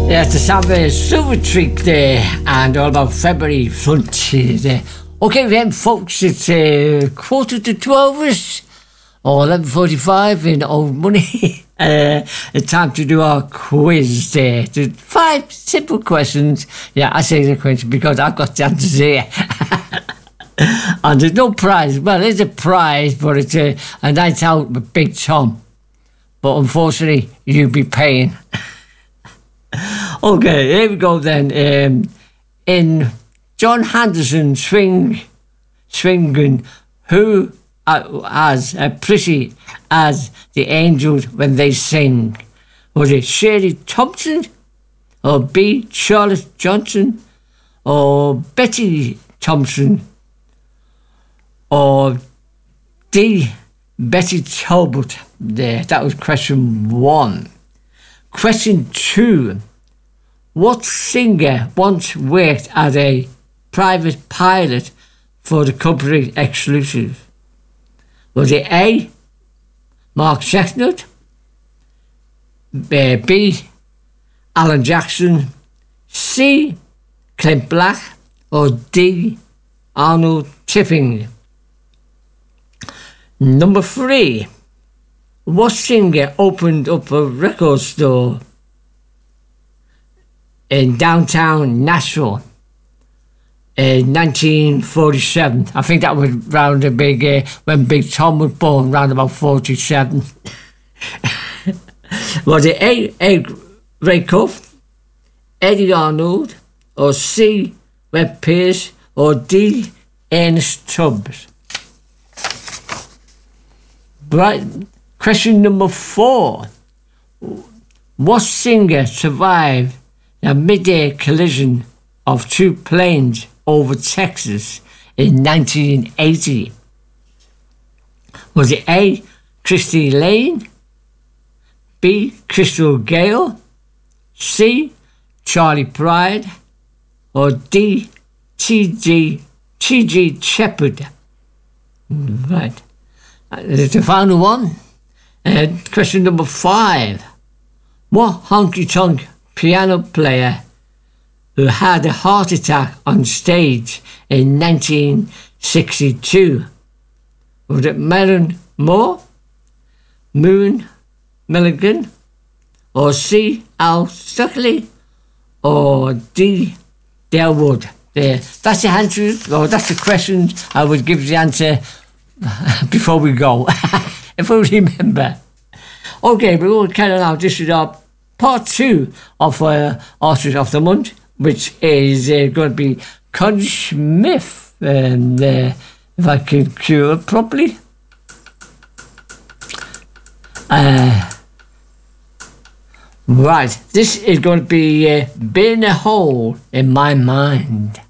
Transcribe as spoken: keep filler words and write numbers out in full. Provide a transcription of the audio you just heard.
Yeah, it's the Saturday Silver Treat there, and all about February Frontier there. Okay then, folks, it's uh, quarter to twelve or eleven forty-five in old money. uh, it's time to do our quiz there. The five simple questions. Yeah, I say the question because I've got the answers here. And there's no prize. Well, there's a prize, but it's a, a night out with Big Tom. But unfortunately, you'll be paying. Okay, here we go then. Um, in John Henderson swing, swinging, who uh, as uh, pretty as the angels when they sing? Was it Shirley Thompson, or B. Charlotte Johnson, or Betty Thompson, or D. Betty Talbot? There, that was question one. Question two. What singer once worked as a private pilot for the company Exclusive? Was it A. Mark Chestnut, B. Alan Jackson, C. Clint Black, or D. Arnold Tipping? Number three. What singer opened up a record store in downtown Nashville in nineteen forty-seven? I think that was round the big uh, when Big Tom was born, round about forty-seven. Was it A. A. Ray Cuff, Eddie Arnold, or C. Webb Pierce, or D. Ernest Tubbs? Right. Question number four. What singer survived a mid-air collision of two planes over Texas in nineteen eighty? Was it A. Christy Lane, B. Crystal Gale, C. Charlie Pride, or D. T G T G Shepard? Right. It's the final one. Uh, question number five. What honky-tonk piano player who had a heart attack on stage in nineteen sixty-two? Was it Marilyn Moore, Moon Milligan, or C. Al Stockley, or D. Dale Wood? There. That's the answer, or that's the question. I would give the answer before we go, if I remember. Okay, we're going to carry on. This is our part two of uh, Artist of the Month, which is uh, going to be Connie Smith, and uh, if I can cue it properly. Uh, right, this is going to be uh, Burn a Hole in My Mind.